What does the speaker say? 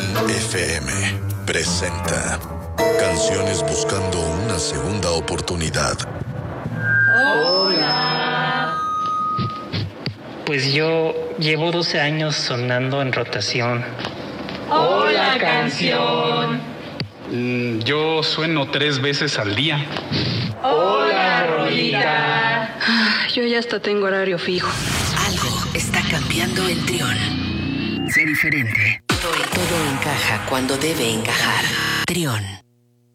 Trión FM presenta Canciones buscando una segunda oportunidad. Hola. Pues yo llevo 12 años sonando en rotación. Hola, canción. Yo sueno 3 veces al día. Hola, rolita. Yo ya hasta tengo horario fijo. Algo está cambiando en Trión. Sé diferente. Todo encaja cuando debe encajar. Trión.